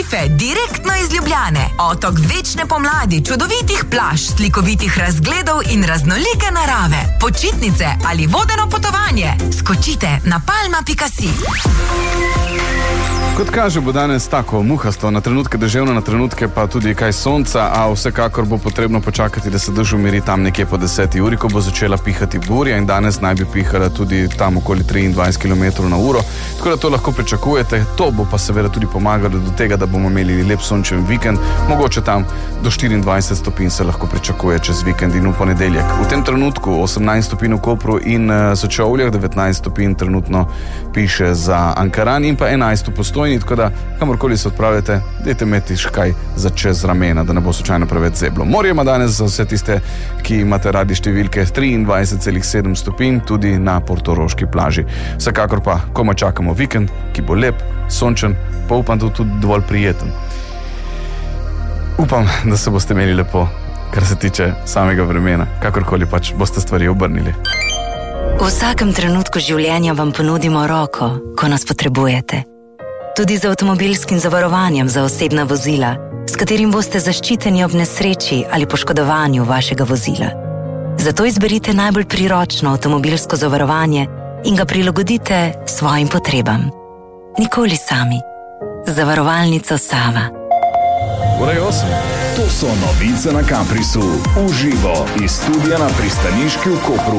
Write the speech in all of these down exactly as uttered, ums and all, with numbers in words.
Tenerife, direktno iz Ljubljane. Otok večne pomladi, čudovitih plaž, slikovitih razgledov in raznolike narave. Počitnice ali vodeno potovanje. Skočite na palma pika si. Kot kaže, bo danes tako muhasto, na trenutke deževno, na trenutke pa tudi kaj sonca, a vsekakor bo potrebno počakati, da se dež umiri tam nekje po deseti uri, ko bo začela pihati burja in danes naj bi pihala tudi tam okoli triindvajset kilometrov na uro, tako da to lahko pričakujete. To bo pa seveda tudi pomagalo do tega, da bomo imeli lep sončen vikend, mogoče tam do štiriindvajset stopinj se lahko pričakuje čez vikend in v ponedeljek. V tem trenutku osemnajst stopinj v Kopru in uh, Sečovljah, devetnajst stopinj trenutno piše za Ankaran in pa enajst v Postojni. Tako da, kamorkoli se odpravljate, dajte imeti škaj za čez ramena, da ne bo slučajno preveč zeblo. Morje ima danes za vse tiste, ki imate radi številke triindvajset celih sedem stopinj, tudi na portoroški plaži. Vsekakor pa, komaj čakamo vikend, ki bo lep, sončen, pa upam, da tudi dovolj prijeten. Upam, da se boste imeli lepo, kar se tiče samega vremena, kakorkoli pač boste stvari obrnili. V vsakem trenutku življenja vam ponudimo roko, ko nas potrebujete. Tudi z avtomobilskim zavarovanjem za osebna vozila, s katerim boste zaščiteni ob nesreči ali poškodovanju vašega vozila. Zato izberite najbolj priročno avtomobilsko zavarovanje in ga prilagodite svojim potrebam. Nikoli sami. Zavarovalnica Sava. Urej osem. To so novice na Caprisu. Uživo iz studia na pristaniški v Kopru.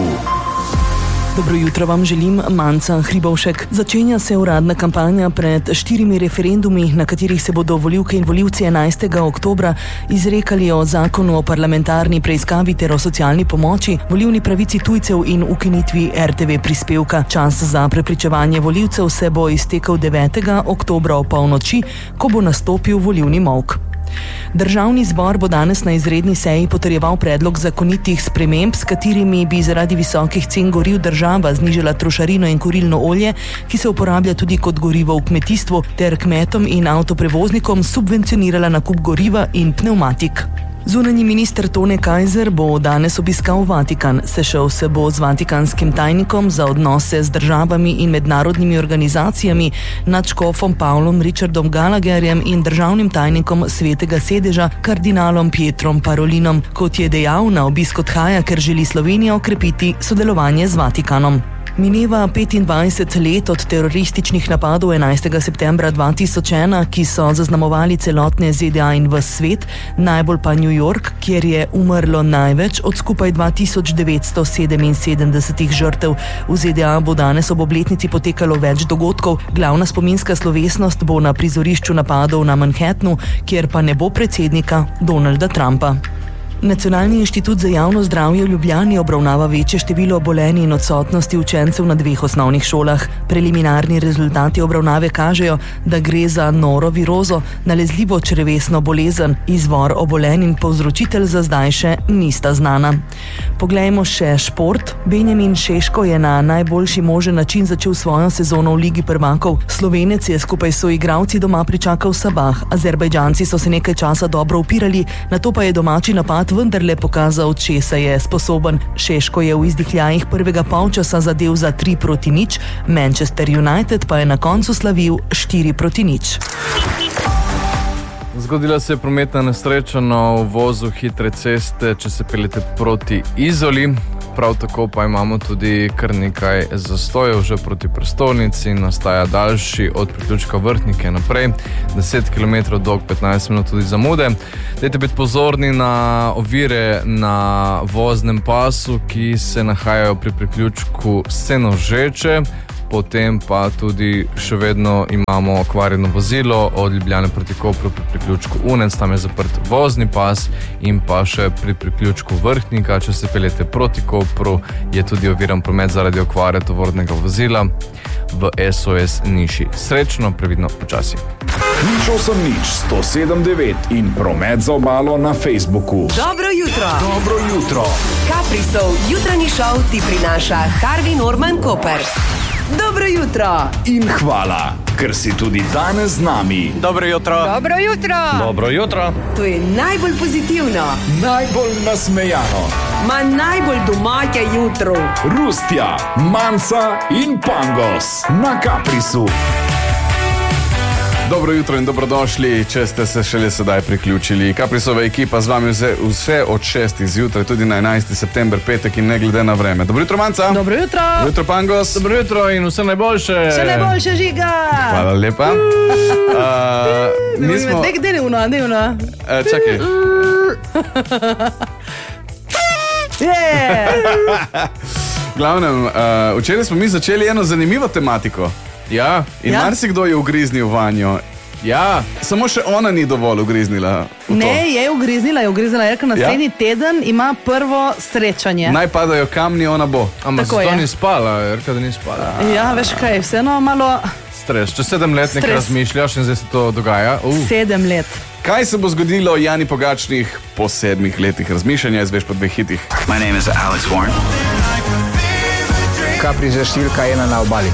Dobro jutro vam želim, Manca Hribovšek. Začenja se uradna kampanja pred štirimi referendumi, na katerih se bodo volivke in volivci enajstega oktobra izrekali o zakonu o parlamentarni preiskavi ter o socialni pomoči, volilni pravici tujcev in ukinitvi er te ve prispevka. Čas za prepričevanje volivcev se bo iztekel devetega oktobra ob polnoči, ko bo nastopil volilni molk. Državni zbor bo danes na izredni seji potrjeval predlog zakonitih sprememb, s katerimi bi zaradi visokih cen goriv država znižala trošarino in kurilno olje, ki se uporablja tudi kot gorivo v kmetijstvu, ter kmetom in avtoprevoznikom subvencionirala nakup goriva in pnevmatik. Zunanji minister Tone Kajzer bo danes obiskal Vatikan. Sešel se bo z vatikanskim tajnikom za odnose z državami in mednarodnimi organizacijami, nadškofom Pavlom Richardom Gallagherjem in državnim tajnikom Svetega sedeža kardinalom Pietrom Parolinom. Kot je dejal, na obisk odhaja, ker želi Slovenija okrepiti sodelovanje z Vatikanom. Mineva petindvajset let od terorističnih napadov enajstega septembra dva tisoč ena, ki so zaznamovali celotne ze de a in ves svet, najbolj pa New York, kjer je umrlo največ od skupaj dva tisoč devetsto sedeminsedemdesetih žrtev. V ze de a bo danes ob obletnici potekalo več dogodkov. Glavna spominska slovesnost bo na prizorišču napadov na Manhattnu, kjer pa ne bo predsednika Donalda Trumpa. Nacionalni inštitut za javno zdravje v Ljubljani obravnava večje število obolenj in odsotnosti učencev na dveh osnovnih šolah. Preliminarni rezultati obravnave kažejo, da gre za norovirozo, nalezljivo črevesno bolezen. Izvor obolenj in povzročitelj za zdaj še nista znana. Poglejmo še šport. Benjamin Šeško je na najboljši možen način začel svojo sezono v Ligi prvakov. Slovenec je skupaj s soigralci doma pričakal Sabah. Azerbajdžanci so se nekaj časa dobro upirali, nato pa je domači napad vendarle pokazal, česa je sposoben. Šeško je v izdihljajih prvega polčasa zadel za tri proti nič, Manchester United pa je na koncu slavil štiri proti nič. Zgodila se je prometna nesreča na uvozu hitre ceste, če se peljete proti Izoli. Prav tako pa imamo tudi kar nekaj zastojev že proti prestolnici, nastaja daljši od priključka Vrhnike naprej, deset kilometrov dolg, petnajst minut tudi zamude. Dajte biti pozorni na ovire na voznem pasu, ki se nahajajo pri priključku Senožeče. Potem pa tudi še vedno imamo okvarjeno vozilo od Ljubljane proti Kopru pri priključku Unec, tam je zaprt vozni pas, in pa še pri priključku Vrhnika, če se peljete proti Kopru, je tudi oviran promet zaradi okvare tovornega vozila v es o es Niši. Srečno, previdno, počasi. Nič osem nič sto sedem devet in promet za obalo na Facebooku. Dobro jutro. Dobro jutro. Caprisov jutranji šov ti prinaša Harvey Norman Koper. Dobro jutro. In hvala, ker si tudi danes z nami. Dobro jutro. Dobro jutro. Dobro jutro. To je najbolj pozitivno, Najbolj nasmejano. ma najbolj domače jutro. Rustja, Manca in Pangos na Caprisu. Dobro jutro in dobrodošli, če ste se šele sedaj priključili. Kaprisova ekipa z vami vse, vse od šestih zjutraj, tudi na enajsti september, petek in ne glede na vreme. Dobro jutro, Manca. Dobro jutro. Dobro jutro, Pangos. Dobro jutro in vse najboljše. Vse najboljše, Žiga. Hvala lepa. Uh, mi smo... Nek delivno, delivno. Uh, čakaj. Yeah. Glavnem, uh, včeraj smo mi začeli eno zanimivo tematiko. Ja. In Ja. marsikdo je ugriznil vanjo. Ja. Samo še ona ni dovolj ugriznila v to. Ne, je ugriznila, je ugriznila, je rekel, naslednji Ja? teden ima prvo srečanje. Naj padajo kamni, ona bo. Ampak Tako zato je. ni spala, je rekel, da ni spala. Ja, veš kaj, vseeno malo Stres. Če sedem let nekaj Stres. razmišljaš in zdaj se to dogaja. Uh. sedem let. Kaj se bo zgodilo Jani Pogačnih po sedmih letih razmišljanja, izveš po dveh hitih? My name is Alex Warren. Capri je številka ena na obali.